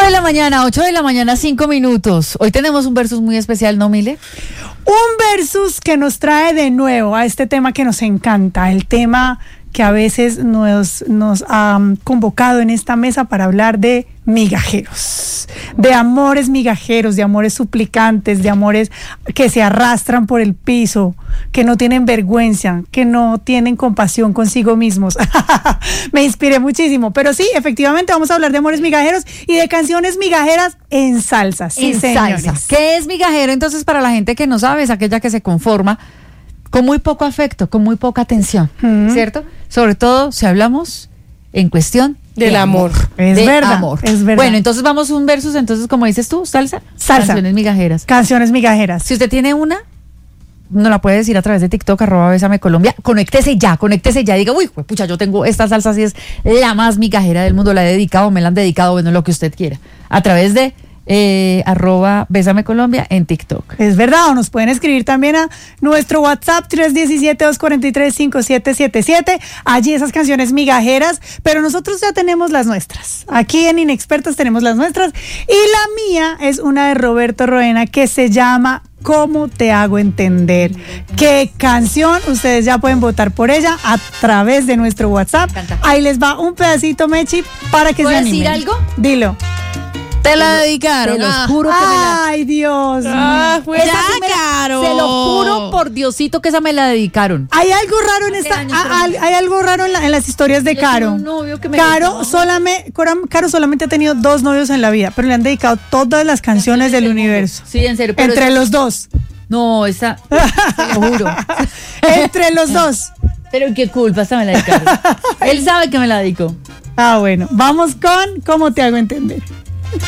de la mañana, 8 de la mañana, 5 minutos. Hoy tenemos un versus muy especial, ¿no, Mile? Un versus que nos trae de nuevo a este tema que nos encanta, el tema que a veces nos ha convocado en esta mesa para hablar de migajeros, de amores migajeros, de amores suplicantes, de amores que se arrastran por el piso, que no tienen vergüenza, que no tienen compasión consigo mismos. Me inspiré muchísimo, pero sí, efectivamente vamos a hablar de amores migajeros y de canciones migajeras en salsa. Sí, en señores. salsa. ¿Qué es migajero? Entonces, para la gente que no sabe, es aquella que se conforma con muy poco afecto, con muy poca atención, ¿cierto? Sobre todo si hablamos en cuestión del amor. Es de verdad, amor. es verdad. Bueno, entonces vamos un versus, entonces, como dices tú, salsa. Canciones migajeras. Canciones migajeras. Si usted tiene una, nos la puede decir a través de TikTok, @BésameColombia. Conéctese ya. Diga, uy, pucha, yo tengo esta salsa, así es la más migajera del mundo, la he dedicado, me la han dedicado, bueno, lo que usted quiera. A través de @BésameColombia en TikTok. Es verdad, o nos pueden escribir también a nuestro WhatsApp 317-243-5777. Allí esas canciones migajeras, pero nosotros ya tenemos las nuestras. Aquí en Inexpertos tenemos las nuestras. Y la mía es una de Roberto Roena que se llama ¿Cómo te hago entender? ¿Qué canción? Ustedes ya pueden votar por ella a través de nuestro WhatsApp. Ahí les va un pedacito, Mechi, para que se animen. ¿Puedo decir algo? Dilo. Te la dedicaron. Te los juro que me la... Ay, Dios. Ah, pues Esa ya, sí me la- Caro. Se lo juro por Diosito que esa me la dedicaron. Hay algo raro en esta, años, pero- hay algo raro en las historias de Yo Caro. tengo un novio que me Caro dedicaba Caro solamente ha tenido 2 novios en la vida, pero le han dedicado todas las canciones del universo. Sí, en serio. Pero Entre los dos. No, esa, se lo juro. Entre los dos. Pero qué culpa, esa me la dedicaron. Él sabe que me la dedicó. Ah, bueno. Vamos con ¿Cómo te hago entender?